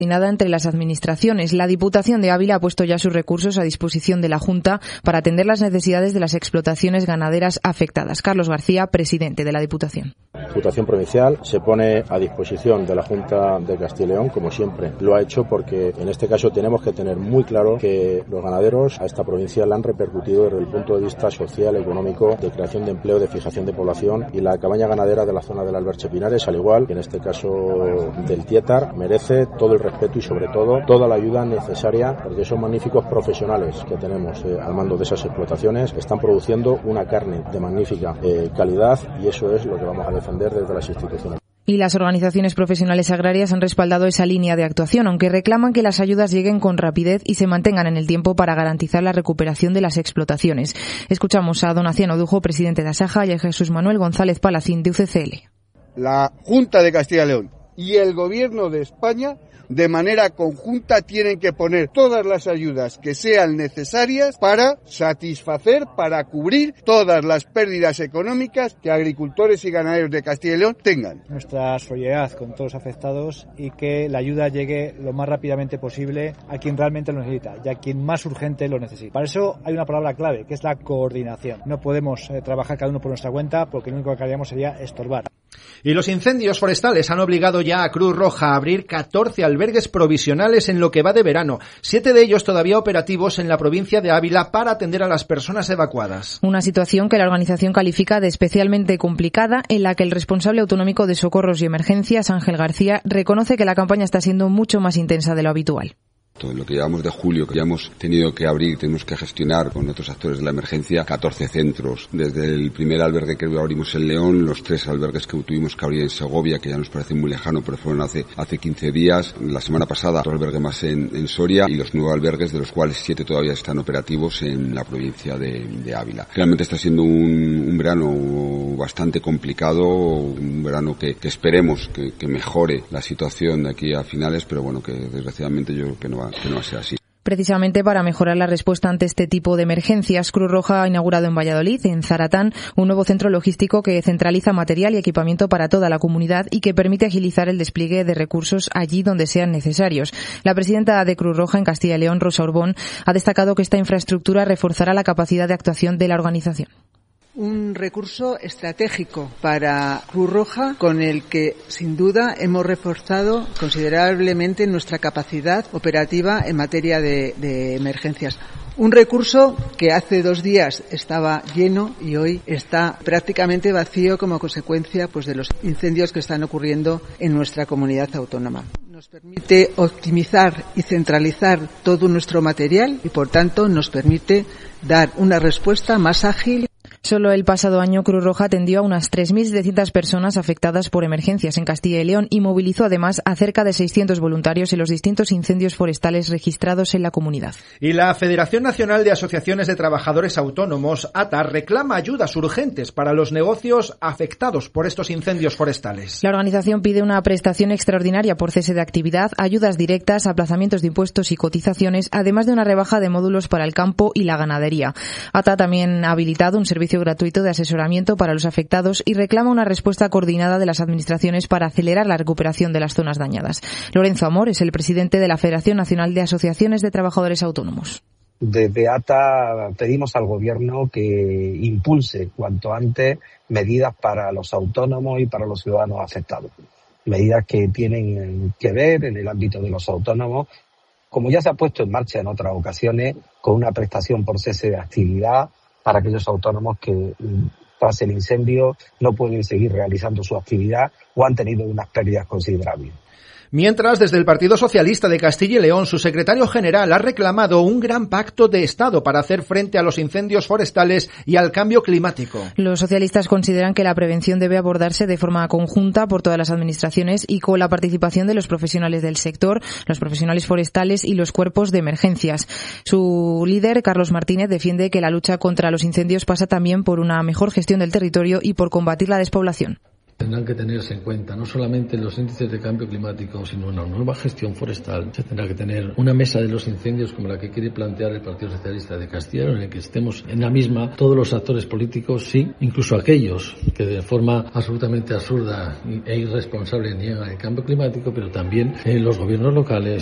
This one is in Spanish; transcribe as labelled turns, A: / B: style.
A: Coordinada entre las administraciones. La Diputación de Ávila ha puesto ya sus recursos a disposición de la Junta para atender las necesidades de las explotaciones ganaderas afectadas. Carlos García, presidente de la Diputación.
B: La Diputación Provincial se pone a disposición de la Junta de Castilla y León, como siempre lo ha hecho, porque en este caso tenemos que tener muy claro que los ganaderos a esta provincia la han repercutido desde el punto de vista social, económico, de creación de empleo, de fijación de población, y la cabaña ganadera de la zona del Alberche Pinares, al igual que en este caso del Tietar, merece todo el respeto y sobre todo toda la ayuda necesaria, porque son magníficos profesionales que tenemos al mando de esas explotaciones, están produciendo una carne de magnífica calidad, y eso es lo que vamos a defender desde las instituciones.
A: Y las organizaciones profesionales agrarias han respaldado esa línea de actuación, aunque reclaman que las ayudas lleguen con rapidez y se mantengan en el tiempo para garantizar la recuperación de las explotaciones. Escuchamos a Donaciano Dujo, presidente de Asaja, y a Jesús Manuel González Palacín, de UCCL.
C: La Junta de Castilla y León y el Gobierno de España, de manera conjunta, tienen que poner todas las ayudas que sean necesarias para satisfacer, para cubrir todas las pérdidas económicas que agricultores y ganaderos de Castilla y León tengan.
D: Nuestra solidaridad con todos los afectados y que la ayuda llegue lo más rápidamente posible a quien realmente lo necesita y a quien más urgente lo necesita. Para eso hay una palabra clave, que es la coordinación. No podemos trabajar cada uno por nuestra cuenta, porque lo único que haríamos sería estorbar.
E: Y los incendios forestales han obligado ya a Cruz Roja a abrir 14 albergues provisionales en lo que va de verano, 7 de ellos todavía operativos en la provincia de Ávila para atender a las personas evacuadas.
A: Una situación que la organización califica de especialmente complicada, en la que el responsable autonómico de Socorros y Emergencias, Ángel García, reconoce que la campaña está siendo mucho más intensa de lo habitual.
F: Todo lo que llevamos de julio, que ya hemos tenido que abrir, tenemos que gestionar con otros actores de la emergencia 14 centros. Desde el primer albergue que abrimos en León, los 3 albergues que tuvimos que abrir en Segovia, que ya nos parece muy lejano, pero fueron hace 15 días. La semana pasada, otro albergue más en Soria, y los 9 albergues, de los cuales 7 todavía están operativos en la provincia de Ávila. Realmente está siendo un verano bastante complicado, un verano que esperemos que mejore la situación de aquí a finales, pero bueno, que desgraciadamente yo creo que no va a ser así.
A: Precisamente para mejorar la respuesta ante este tipo de emergencias, Cruz Roja ha inaugurado en Valladolid, en Zaratán, un nuevo centro logístico que centraliza material y equipamiento para toda la comunidad y que permite agilizar el despliegue de recursos allí donde sean necesarios. La presidenta de Cruz Roja en Castilla y León, Rosa Urbón, ha destacado que esta infraestructura reforzará la capacidad de actuación de la organización.
G: Un recurso estratégico para Cruz Roja, con el que sin duda hemos reforzado considerablemente nuestra capacidad operativa en materia de emergencias. Un recurso que hace 2 días estaba lleno y hoy está prácticamente vacío como consecuencia de los incendios que están ocurriendo en nuestra comunidad autónoma. Nos permite optimizar y centralizar todo nuestro material y, por tanto, nos permite dar una respuesta más ágil.
A: Solo el pasado año Cruz Roja atendió a unas 3.700 personas afectadas por emergencias en Castilla y León y movilizó además a cerca de 600 voluntarios en los distintos incendios forestales registrados en la comunidad.
E: Y la Federación Nacional de Asociaciones de Trabajadores Autónomos, ATAR, reclama ayudas urgentes para los negocios afectados por estos incendios forestales.
A: La organización pide una prestación extraordinaria por cese de actividad, ayudas directas, aplazamientos de impuestos y cotizaciones, además de una rebaja de módulos para el campo y la ganadería. ATA también ha habilitado un servicio gratuito de asesoramiento para los afectados y reclama una respuesta coordinada de las administraciones para acelerar la recuperación de las zonas dañadas. Lorenzo Amor es el presidente de la Federación Nacional de Asociaciones de Trabajadores Autónomos.
H: Desde ATA pedimos al Gobierno que impulse cuanto antes medidas para los autónomos y para los ciudadanos afectados. Medidas que tienen que ver en el ámbito de los autónomos, como ya se ha puesto en marcha en otras ocasiones, con una prestación por cese de actividad para aquellos autónomos que tras el incendio no pueden seguir realizando su actividad o han tenido unas pérdidas considerables.
E: Mientras, desde el Partido Socialista de Castilla y León, su secretario general ha reclamado un gran pacto de Estado para hacer frente a los incendios forestales y al cambio climático.
A: Los socialistas consideran que la prevención debe abordarse de forma conjunta por todas las administraciones y con la participación de los profesionales del sector, los profesionales forestales y los cuerpos de emergencias. Su líder, Carlos Martínez, defiende que la lucha contra los incendios pasa también por una mejor gestión del territorio y por combatir la despoblación.
I: Tendrán que tenerse en cuenta no solamente los índices de cambio climático, sino una nueva gestión forestal. Se tendrá que tener una mesa de los incendios como la que quiere plantear el Partido Socialista de Castilla, en el que estemos en la misma todos los actores políticos, sí, incluso aquellos que de forma absolutamente absurda e irresponsable niegan el cambio climático, pero también los gobiernos locales